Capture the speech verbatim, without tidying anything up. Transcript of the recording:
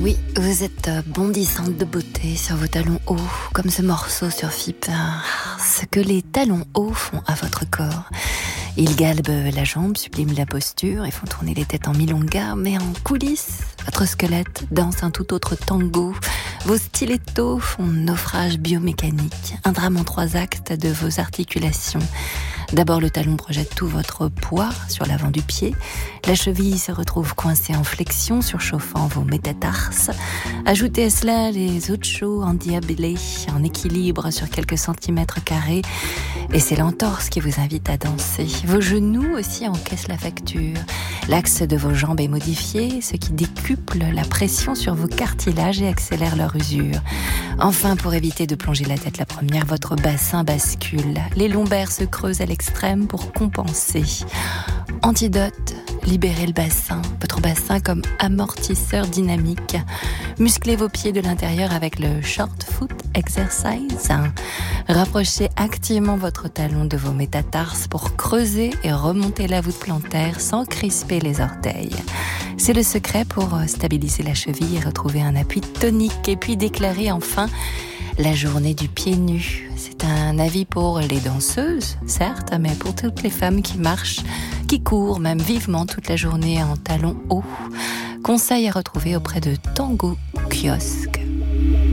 Oui, vous êtes bondissante de beauté sur vos talons hauts, comme ce morceau sur Fipe. Ce que les talons hauts font à votre corps. Ils galbent la jambe, subliment la posture et font tourner les têtes en milonga, mais en coulisses, votre squelette danse un tout autre tango. Vos stilettos font naufrage biomécanique, un drame en trois actes de vos articulations. D'abord, le talon projette tout votre poids sur l'avant du pied. La cheville se retrouve coincée en flexion, surchauffant vos métatarses. Ajoutez à cela les ochos endiablés, en équilibre sur quelques centimètres carrés. Et c'est l'entorse qui vous invite à danser. Vos genoux aussi encaissent la facture. L'axe de vos jambes est modifié, ce qui décuple la pression sur vos cartilages et accélère leur usure. Enfin, pour éviter de plonger la tête la première, votre bassin bascule. Les lombaires se creusent à l'extrême pour compenser. Antidote, libérez le bassin, votre bassin comme amortisseur dynamique. Musclez vos pieds de l'intérieur avec le short foot exercise. Rapprochez activement votre talon de vos métatarses pour creuser et remonter la voûte plantaire sans crisper les orteils. C'est le secret pour stabiliser la cheville et retrouver un appui tonique, et puis déclarer enfin la journée du pied nu. C'est un avis pour les danseuses, certes, mais pour toutes les femmes qui marchent, qui courent même vivement toute la journée en talons hauts. Conseil à retrouver auprès de Tango Kiosque.